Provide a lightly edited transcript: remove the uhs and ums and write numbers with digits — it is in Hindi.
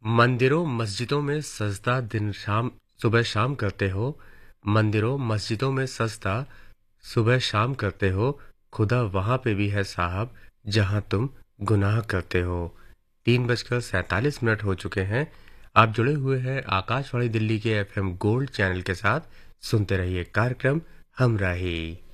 मंदिरों मस्जिदों में सजदा दिन शाम सुबह शाम करते हो। मंदिरों मस्जिदों में सजदा सुबह शाम करते हो। खुदा वहां पे भी है साहब जहां तुम गुनाह करते हो। 3:47 हो चुके हैं। आप जुड़े हुए हैं आकाशवाणी दिल्ली के एफएम गोल्ड चैनल के साथ। सुनते रहिए कार्यक्रम हमराही।